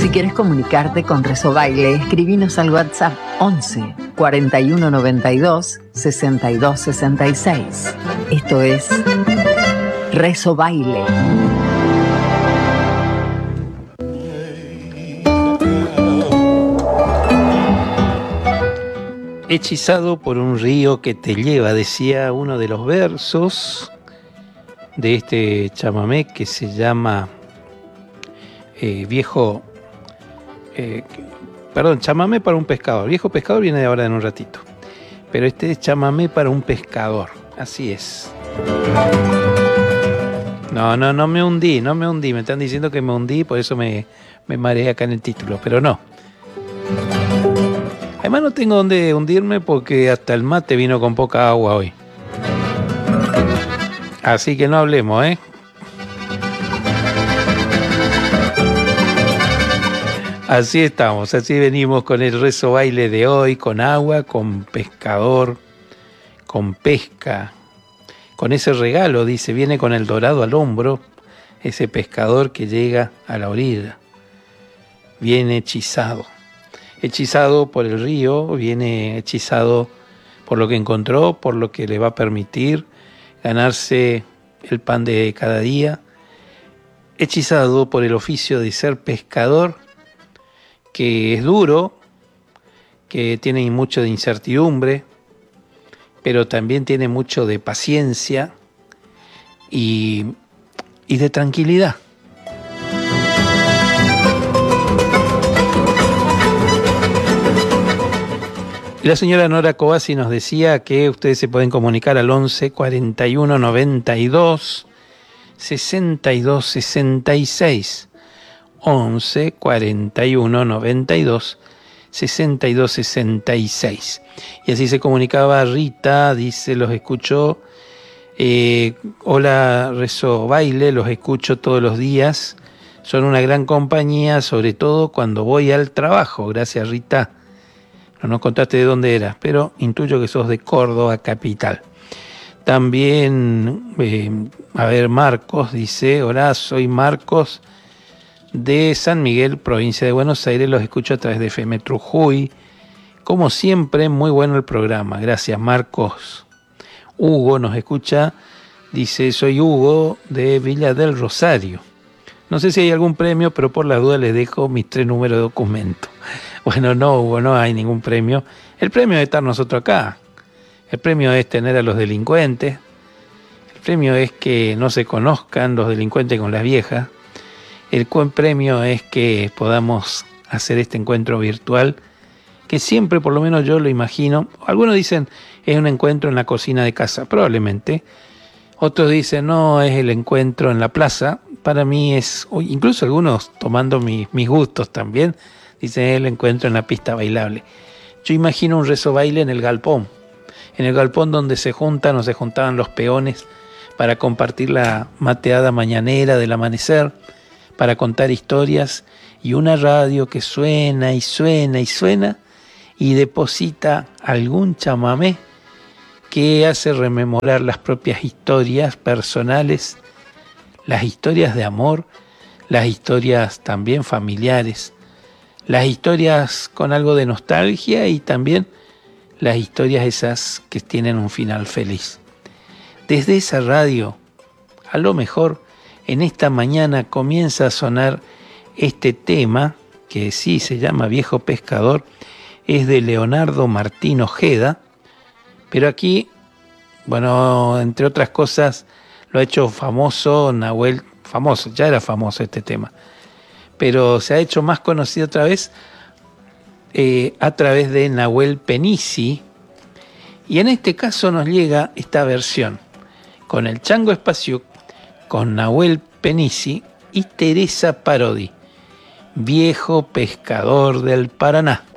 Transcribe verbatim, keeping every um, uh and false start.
Si quieres comunicarte con Rezo Baile, escribinos al WhatsApp once, cuarenta y uno, noventa y dos, sesenta y dos, sesenta y seis. Esto es Rezo Baile. Hechizado por un río que te lleva, decía uno de los versos de este chamamé que se llama eh, Viejo... Eh, perdón, chamamé para un pescador. Viejo pescador viene de ahora en un ratito. Pero este es chamamé para un pescador. Así es. No, no, no me hundí, no me hundí. Me están diciendo que me hundí, por eso me, me mareé acá en el título. Pero no. Además no tengo dónde hundirme porque hasta el mate vino con poca agua hoy. Así que no hablemos, ¿eh? Así estamos, así venimos con el Rezo Baile de hoy, con agua, con pescador, con pesca, con ese regalo, dice, viene con el dorado al hombro, ese pescador que llega a la orilla, viene hechizado. Hechizado por el río, viene hechizado por lo que encontró, por lo que le va a permitir ganarse el pan de cada día, hechizado por el oficio de ser pescador, que es duro, que tiene mucho de incertidumbre, pero también tiene mucho de paciencia y, y de tranquilidad. La señora Nora Covasi nos decía que ustedes se pueden comunicar al once, cuarenta y uno, noventa y dos, sesenta y dos, sesenta y seis. once, cuarenta y uno, noventa y dos, sesenta y dos, sesenta y seis. Y así se comunicaba Rita, dice, los escucho. Eh, hola, Rezo Baile, los escucho todos los días. Son una gran compañía, sobre todo cuando voy al trabajo. Gracias, Rita. No nos contaste de dónde eras, pero intuyo que sos de Córdoba capital. También, eh, a ver, Marcos dice, hola, soy Marcos de San Miguel, provincia de Buenos Aires, los escucho a través de F M Trujuy. Como siempre, muy bueno el programa. Gracias, Marcos. Hugo nos escucha, dice, soy Hugo de Villa del Rosario. No sé si hay algún premio, pero por la duda les dejo mis tres números de documento. Bueno, no, Hugo, no hay ningún premio. El premio es estar nosotros acá. El premio es tener a los delincuentes. El premio es que no se conozcan los delincuentes con las viejas. El buen premio es que podamos hacer este encuentro virtual, que siempre, por lo menos yo lo imagino, algunos dicen es un encuentro en la cocina de casa, probablemente. Otros dicen no, es el encuentro en la plaza. Para mí es, incluso algunos tomando mis, mis gustos también, dicen es el encuentro en la pista bailable. Yo imagino un rezo baile en el galpón, en el galpón donde se juntan o se juntaban los peones para compartir la mateada mañanera del amanecer, para contar historias, y una radio que suena y suena y suena y deposita algún chamamé que hace rememorar las propias historias personales, las historias de amor, las historias también familiares, las historias con algo de nostalgia y también las historias esas que tienen un final feliz. Desde esa radio, a lo mejor, en esta mañana comienza a sonar este tema, que sí se llama Viejo Pescador, es de Leonardo Martín Ojeda, pero aquí, bueno, entre otras cosas, lo ha hecho famoso Nahuel, famoso, ya era famoso este tema, pero se ha hecho más conocido otra vez eh, a través de Nahuel Penici, y en este caso nos llega esta versión, con el Chango Espaciuc, con Nahuel Penici y Teresa Parodi, Viejo Pescador del Paraná.